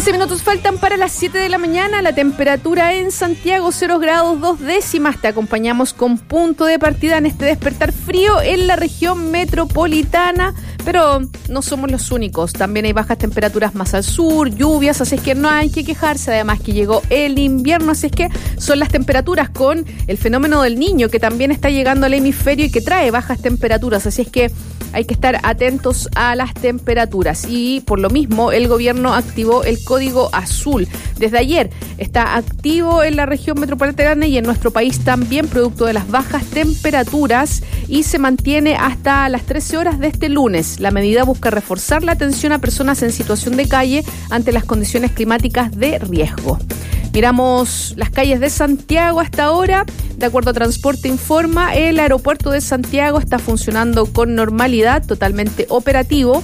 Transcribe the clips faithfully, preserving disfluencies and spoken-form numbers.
quince minutos faltan para las siete de la mañana. La temperatura en Santiago, cero grados dos décimas. Te acompañamos con punto de partida en este despertar frío en la región metropolitana. Pero no somos los únicos. También hay bajas temperaturas más al sur, lluvias, así es que no hay que quejarse. Además que llegó el invierno, así es que son las temperaturas con el fenómeno del Niño, que también está llegando al hemisferio y que trae bajas temperaturas. Así es que hay que estar atentos a las temperaturas. Y por lo mismo, el gobierno activó el código azul. Desde ayer está activo en la región metropolitana y en nuestro país también, producto de las bajas temperaturas, y se mantiene hasta las trece horas de este lunes. La medida busca reforzar la atención a personas en situación de calle ante las condiciones climáticas de riesgo. Miramos las calles de Santiago hasta ahora. De acuerdo a Transporte Informa, el aeropuerto de Santiago está funcionando con normalidad, totalmente operativo,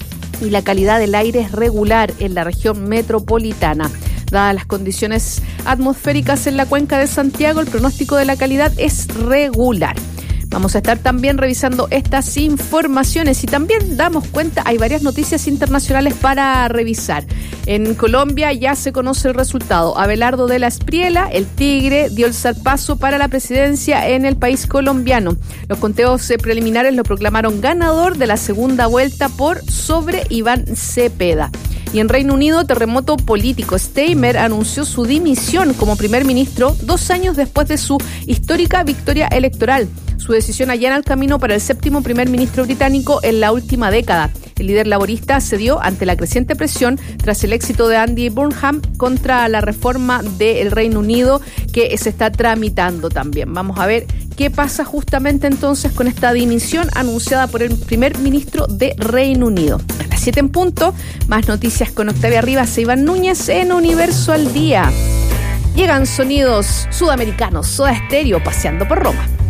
y la calidad del aire es regular en la región metropolitana. Dadas las condiciones atmosféricas en la cuenca de Santiago, el pronóstico de la calidad es regular. Vamos a estar también revisando estas informaciones y también damos cuenta, hay varias noticias internacionales para revisar. En Colombia ya se conoce el resultado. Abelardo de la Espriella, el Tigre, dio el zarpazo para la presidencia en el país colombiano. Los conteos preliminares lo proclamaron ganador de la segunda vuelta por sobre Iván Cepeda. Y en Reino Unido, terremoto político. Starmer anunció su dimisión como primer ministro dos años después de su histórica victoria electoral. Su decisión allana el camino para el séptimo primer ministro británico en la última década. El líder laborista cedió ante la creciente presión tras el éxito de Andy Burnham contra la reforma del Reino Unido que se está tramitando también. Vamos a ver qué pasa justamente entonces con esta dimisión anunciada por el primer ministro de Reino Unido. A las siete en punto, más noticias con Octavia Rivas e Iván Núñez en Universo al Día. Llegan sonidos sudamericanos, Soda Stereo, paseando por Roma.